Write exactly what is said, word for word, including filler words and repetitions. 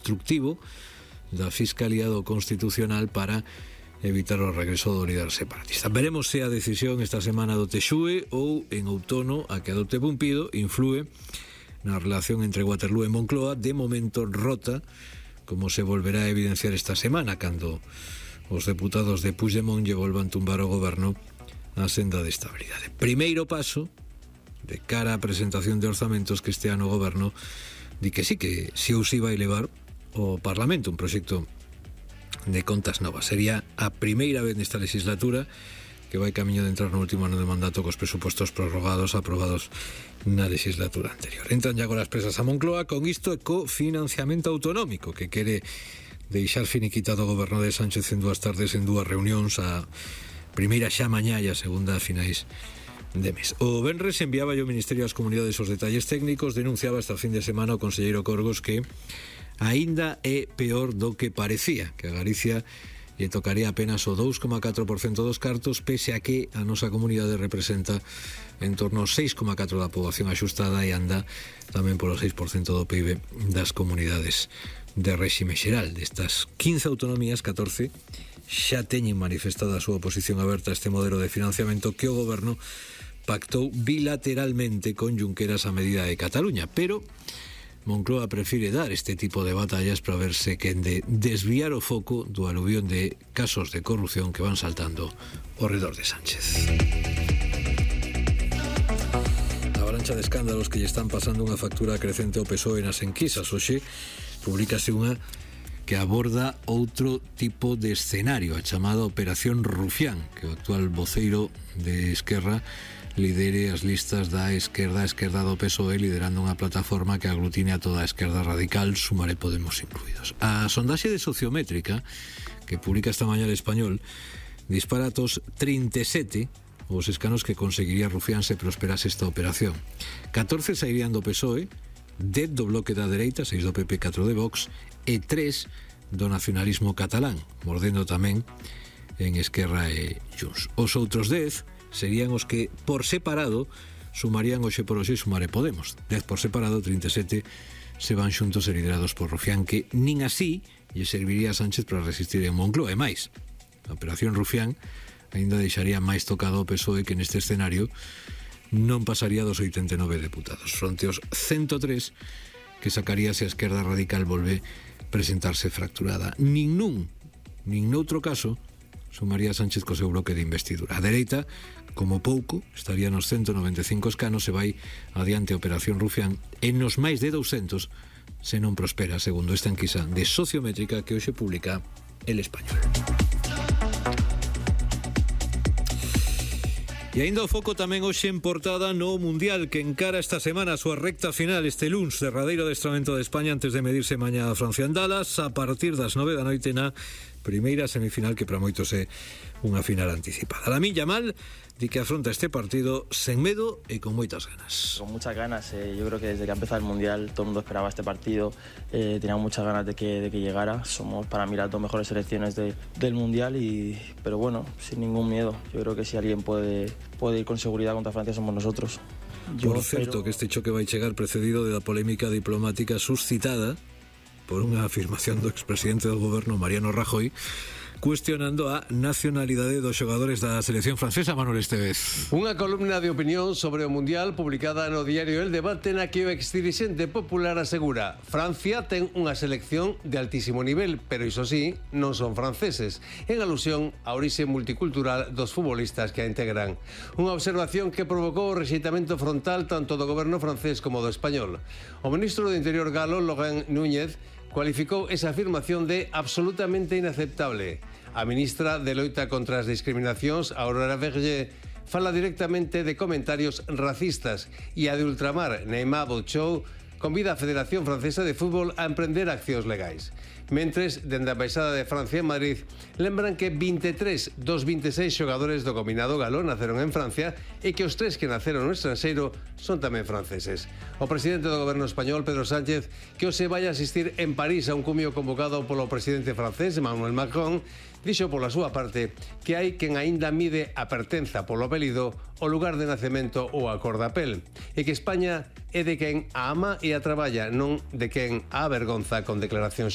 instructivo da Fiscalía do Constitucional para evitar o regreso do líder separatista. Veremos se a decisión esta semana do T X U E ou en outono a que adopte Pumpido influe na relación entre Waterloo e Moncloa, de momento rota, como se volverá a evidenciar esta semana cando os deputados de Puigdemont lle volvan tumbar o goberno a senda de estabilidade. Primeiro paso de cara á presentación de orzamentos que este ano o goberno di que sí, que si ou si vai levar o Parlamento un proxecto de contas novas. Sería a primeira vez nesta legislatura que vai camiño de entrar no último ano de mandato cos presupostos prorrogados aprobados na legislatura anterior. Entran ya agora as presas a Moncloa con isto e co financiamento autonómico que quere deixar finiquitado o goberno de Sánchez en dúas tardes en dúas reunións, a primeira xa mañá e a segunda a finais de mes. O venres enviaba o Ministerio ás comunidades os detalles técnicos, denunciaba esta fin de semana o conselleiro Corgos que aínda é peor do que parecía, que a Galicia lle tocaría apenas o dous coma catro por cento dos cartos, pese a que a nosa comunidade representa en torno ao seis coma catro por cento da poboación axustada e anda tamén polo seis por cento do P I B das comunidades de réxime xeral. Destas quince autonomías, catorce xa teñen manifestada a súa oposición aberta a este modelo de financiamento que o goberno pactou bilateralmente con Junqueras a medida de Cataluña, pero Moncloa prefire dar este tipo de batallas para ver se quen de desviar o foco do aluvión de casos de corrupción que van saltando ao redor de Sánchez. A avalancha de escándalos que lle están pasando unha factura crecente ao P S O E nas enquisas. Hoxe publicase unha que aborda outro tipo de escenario, a chamada Operación Rufián, que o actual voceiro de Esquerra lidere as listas da esquerda a esquerda do P S O E, liderando unha plataforma que aglutine a toda a esquerda radical, Sumar e Podemos incluídos. A sondaxe de Sociométrica que publica esta mañá El Español dispara atos trinta e sete os escanos que conseguiría Rufián se prosperase esta operación. catorce sairían do P S O E, dez do bloque da dereita, seis do P P, catro de Vox e tres do nacionalismo catalán, mordendo tamén en Esquerra e Junts. Os outros dez serían os que por separado sumarían hoxe por hoxe Sumar e Podemos. dez por separado, trinta e sete se van xuntos e liderados por Rufián, que nin así lle serviría a Sánchez para resistir en Moncloa. E máis, a Operación Rufián aínda deixaría máis tocado o P S O E, que neste escenario non pasaría dos oitenta e nove deputados, fronte aos ciento tres que sacaría se a esquerda radical volve presentarse fracturada. Nin nun, nin noutro caso sumaría Sánchez co seu bloque de investidura. A dereita, como pouco, estaría nos ciento noventa e cinco escanos e vai adiante a Operación Rufián en nos máis de douscentos se non prospera, segundo esta enquisa de Sociométrica que hoxe publica El Español. E aínda o foco tamén hoxe en portada no Mundial, que encara esta semana a súa recta final este luns, derradeiro adestramento de España antes de medirse mañá a Francia en Dallas a partir das nove da noite na primeira semifinal, que para moitos é unha final anticipada. Lamine Yamal di que afronta este partido sen medo e con moitas ganas. Con muchas ganas, eh, yo creo que desde que ha empezado el Mundial todo el mundo esperaba este partido, eh, teníamos muchas ganas de que, de que llegara. Somos para mí las dos mejores selecciones de, del Mundial, y, pero bueno, sin ningún miedo. Yo creo que si alguien puede, puede ir con seguridad contra Francia somos nosotros. Yo Por certo, espero... que este choque vai chegar precedido de la polémica diplomática suscitada por unha afirmación do expresidente do goberno Mariano Rajoy cuestionando a nacionalidade dos xogadores da selección francesa. Manuel Estevez. Unha columna de opinión sobre o Mundial publicada no diario El Debate, na que o exdirixente popular asegura: Francia ten unha selección de altísimo nivel, pero iso sí, non son franceses, en alusión á orixe multicultural dos futbolistas que a integran. Unha observación que provocou o rexeitamento frontal tanto do goberno francés como do español. O ministro do Interior galo, Laurent Núñez, cualificou esa afirmación de absolutamente inaceptable. A ministra de Loita contra as Discriminacións, Aurora Berger, fala directamente de comentarios racistas, e a de ultramar, Neymar Bouchou, convida a Federación Francesa de Fútbol a emprender accións legais. Mentres, dende a Embaixada de Francia en Madrid, lembran que vinte e tres dos vinte e seis xogadores do combinado galo naceron en Francia e que os tres que naceron no estranxeiro son tamén franceses. O presidente do goberno español, Pedro Sánchez, que hoxe vai asistir en París a un cumio convocado polo presidente francés, Emmanuel Macron, dixo pola súa parte que hai quen aínda mide a pertenza polo apelido, o lugar de nacemento ou a cor da pel, e que España é de quen a ama e a traballa, non de quen a avergonza con declaracións